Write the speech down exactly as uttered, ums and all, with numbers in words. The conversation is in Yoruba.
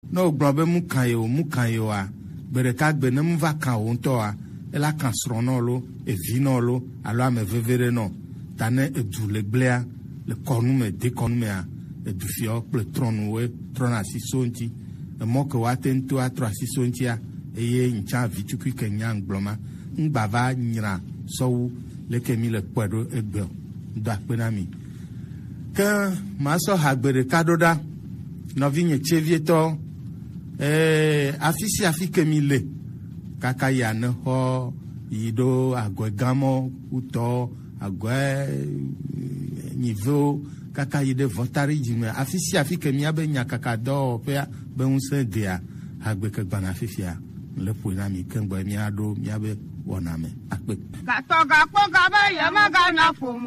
no gblɔbe mu kan ye o mu kan ye oa gbe ɖeka gbe ne mu va kan o ŋutɔa ela kan srɔ̃ nɔ lo evi nɔ lo alo ame veve ɖe nɔ ta ne edu le gblea le kɔnu me de kɔnu mea edu fiɔ kple trɔnuwoe trɔna asi so ŋuti emɔ ke woate ŋuto atrɔ asi so ŋutia eye ntsa vitukui ke nya ŋgblɔ ma ŋgba va nyra sɔwu leke mi le kpɔe ɖo egbe do akpe na mi ke masɔ hagbe ɖeka ɖo ɖa nɔvi nye tsevietɔ ee afi sia afi ke mi le kaka ya ne xɔ yi ɖo agɔe gamɔ utɔ agɔe nyivewo kaka yi ɖe vɔtari dzime afi sia afi ke miabe nyakaka dɔwɔƒea be ŋusẽ dea hagbe ke gbana fifia le ƒoe na mi keŋgbɔ miaɖo miabe wɔna me akpe. Gatɔ gakpɔ gabe yema gana ƒo